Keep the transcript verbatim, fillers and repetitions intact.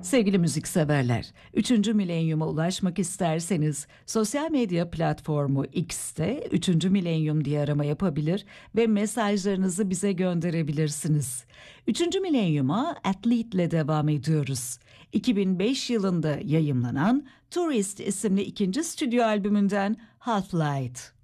Sevgili müzikseverler, üçüncü milenyuma ulaşmak isterseniz sosyal medya platformu X'te üçüncü milenyum diye arama yapabilir ve mesajlarınızı bize gönderebilirsiniz. üçüncü milenyuma Athlete'le devam ediyoruz. iki bin beş yılında yayımlanan Tourist isimli ikinci stüdyo albümünden Half Light.